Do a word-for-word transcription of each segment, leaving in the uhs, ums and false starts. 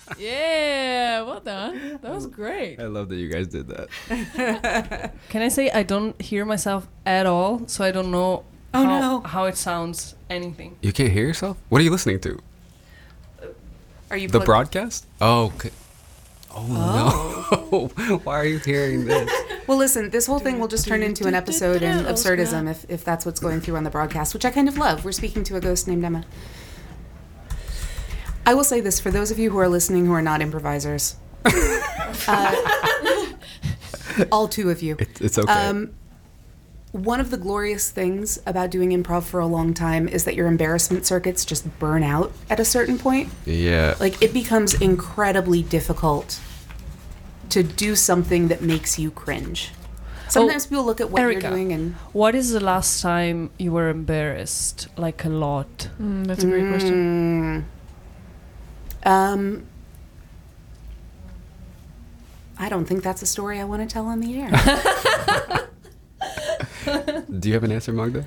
Yeah, well done. That was great. I love that you guys did that. Can I say I don't hear myself at all, so I don't know Oh, how, no. how it sounds, anything. You can't hear yourself? What are you listening to? Are you The plug- broadcast? Oh, okay. Oh, no. Why are you hearing this? Well, listen, this whole thing will just turn into an episode in absurdism if, if that's what's going through on the broadcast, which I kind of love. We're speaking to a ghost named Emma. I will say this for those of you who are listening who are not improvisers. uh, all two of you. It, it's okay. Um, one of the glorious things about doing improv for a long time is that your embarrassment circuits just burn out at a certain point. yeah. Like, it becomes incredibly difficult to do something that makes you cringe. Sometimes people look at what Erica, you're doing and... What is the last time you were embarrassed, like a lot? Mm, that's a great question. Mm, um, I don't think that's a story I want to tell on the air. Do you have an answer, Magda?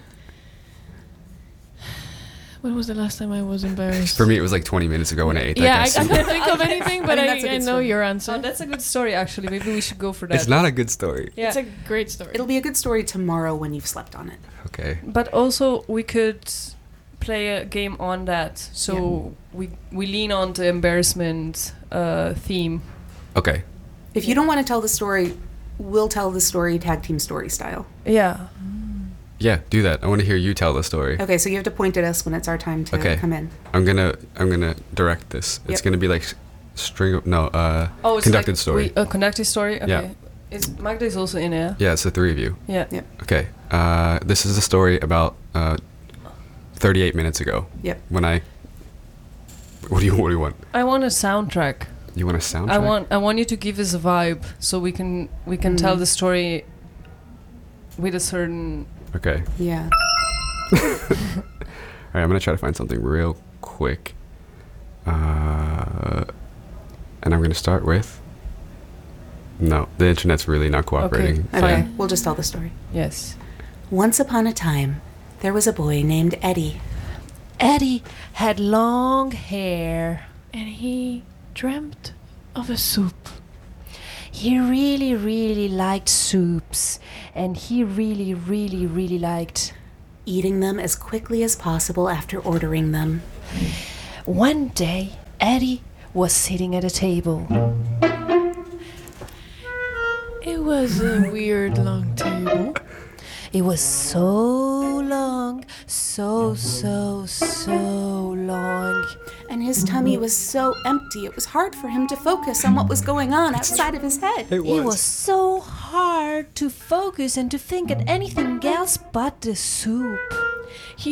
When was the last time I was embarrassed? For me, it was like twenty minutes ago when I ate yeah, I, I that guy's can't soup. think of anything, but I I, think that's a I, good know story. your answer. Oh, that's a good story, actually. Maybe we should go for that. It's not a good story. Yeah. It's a great story. It'll be a good story tomorrow when you've slept on it. Okay. But also, we could play a game on that. So we we lean on the embarrassment uh, theme. Okay. If you don't want to tell the story, we'll tell the story tag team story style. Yeah. Yeah, do that. I want to hear you tell the story. Okay, so you have to point at us when it's our time to Okay. come in. I'm gonna I'm gonna direct this. It's Yep. gonna be like s- string of no uh Oh, it's conducted like story. We, a conducted story. Okay. Yeah. Is Magda is also in it? Yeah, it's the three of you. Yeah. Yep. Okay. Uh, this is a story about uh, thirty-eight minutes ago. Yep. When I. What do you What do you want? I want a soundtrack. You want a soundtrack? I want I want you to give us a vibe so we can we can Mm. tell the story with a certain. Okay. Yeah. All right. I'm gonna try to find something real quick. Uh, and I'm gonna start with. No, the internet's really not cooperating. Okay. Okay, Fine. we'll just tell the story. Yes. Once upon a time, there was a boy named Eddie. Eddie had long hair. and he dreamt of a soup. He really, really liked soups, and he really, really, really liked. Eating them as quickly as possible after ordering them. One day, Eddie was sitting at a table. It was a weird long table. It was so long, so, so, so long. And his tummy was so empty, it was hard for him to focus on what was going on outside of his head. It It was so hard to focus and to think at anything else but the soup.